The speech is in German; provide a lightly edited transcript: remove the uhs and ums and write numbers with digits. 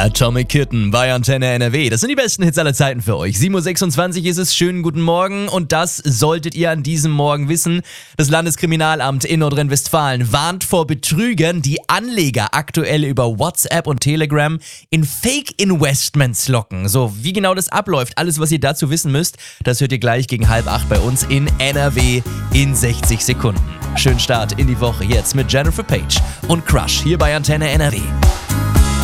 Atomic Kitten bei Antenne NRW. Das sind die besten Hits aller Zeiten für euch. 7.26 Uhr ist es. Schönen guten Morgen. Und das solltet ihr an diesem Morgen wissen. Das Landeskriminalamt in Nordrhein-Westfalen warnt vor Betrügern, die Anleger aktuell über WhatsApp und Telegram in Fake-Investments locken. So, wie genau das abläuft, alles, was ihr dazu wissen müsst, das hört ihr gleich gegen 7:30 bei uns in NRW in 60 Sekunden. Schönen Start in die Woche jetzt mit Jennifer Page und Crush hier bei Antenne NRW.